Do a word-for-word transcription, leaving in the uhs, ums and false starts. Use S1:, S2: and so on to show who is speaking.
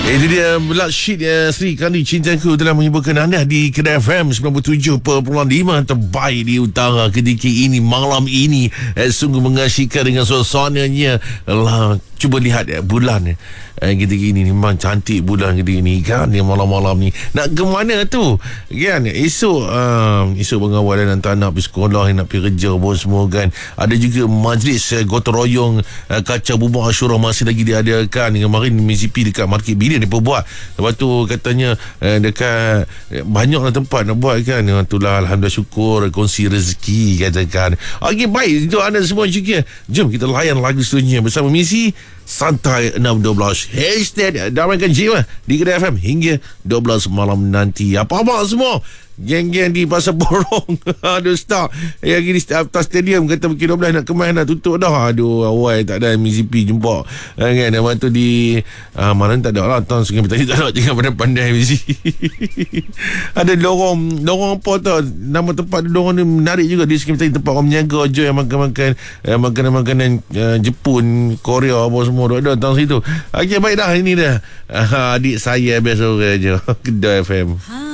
S1: Itu dia Black Sheep ya, Sri Kandi Cintaku telah menghiburkan anda di Kedah F M sembilan puluh tujuh perpuluhan lima terbaik di utara ketika ini, malam ini. Eh, sungguh mengasyikkan dengan suasananya. Allah, cuba lihat ya, bulan eh, ketika ini memang cantik bulan ketika ini kan, yang malam-malam ni. Nak ke mana tu kan? Esok um, esok pengawal dan hantar anak pergi sekolah, nak pergi kerja pun semua kan. Ada juga majlis eh, gotong royong eh, kaca bubur Ashura masih lagi diadakan. Kemarin Mississippi dekat Market Billion dia pun buat. Lepas tu katanya eh, dekat eh, banyaklah tempat nak buat kan. Itulah, alhamdulillah, syukur kongsi rezeki katakan. Okey, baik, itu anda semua juga. Jom kita layan lagu seterusnya bersama misi Santai enam dua belas Hashtag damaikan jiwa di Kedah F M hingga dua belas malam nanti. Apa-apa semua geng-geng di Pasar Borong aduh start yang gini atas stadium kata pukul dua belas nak kemas nak tutup dah. Aduh, awal tak ada M Z P jumpa kan. Nama tu di uh, mana tak ada lah, tahun Sungai Petani tak ada, jangan pandai-pandai M Z. Ada lorong lorong apa tau, nama tempat lorong ni menarik juga di Sungai Petani, tempat orang menjaga je yang makan-makan uh, makanan-makanan uh, Jepun, Korea apa semua ada tahun situ. Okey, baik dah, ini dah uh, adik saya biasa orang je Kedah F M.